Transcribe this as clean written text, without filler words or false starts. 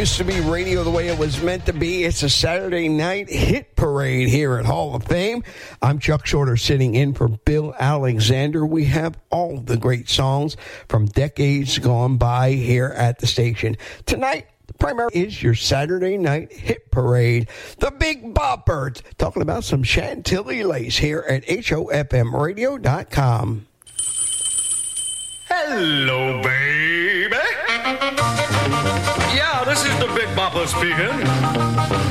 used to be radio the way it was meant to be. It's a Saturday night hit parade here at Hall of Fame. I'm Chuck Shorter sitting in for Bill Alexander. We have all the great songs from decades gone by here at the station. Tonight, the primary is your Saturday night hit parade. The Big Boppers, talking about some Chantilly lace here at HOFMradio.com. Hello, baby. Yeah, this is the Big Bopper speaking.